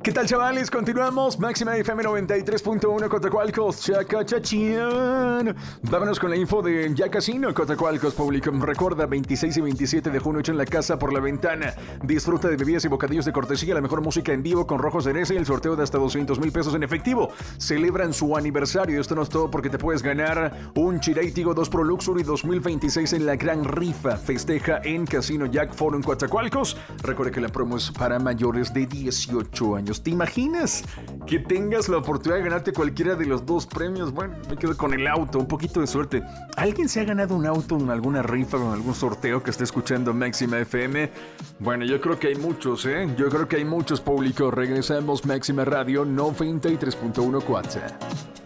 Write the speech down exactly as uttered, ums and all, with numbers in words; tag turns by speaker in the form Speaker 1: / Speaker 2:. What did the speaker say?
Speaker 1: ¿Qué tal, chavales? Continuamos. Máxima F M noventa y tres punto uno Cotacualcos, Chacachachían. Vámonos con la info de Ya Casino Cotacualcos Público. Recuerda, veintiséis y veintisiete de junio, echa en la casa por la ventana. Disfruta de bebidas y bocadillos de cortesía, la mejor música en vivo con Rojo Cereza y el sorteo de hasta doscientos mil pesos en efectivo. Celebran su aniversario. Esto no es todo, porque te puedes ganar un Chiray Tigo dos Pro Luxury dos mil veintiséis en la gran rifa. Festeja en Casino Jack Foro en Coatzacoalcos. Recuerda que la promo es para mayores de dieciocho años. ¿Te imaginas que tengas la oportunidad de ganarte cualquiera de los dos premios? Bueno, me quedo con el auto, un poquito de suerte. ¿Alguien se ha ganado un auto en alguna rifa o en algún sorteo que esté escuchando Máxima F M? Bueno, yo creo que hay muchos, ¿eh? Yo creo que hay muchos, públicos. Regresamos, Máxima Radio noventa y tres punto uno Cuatza.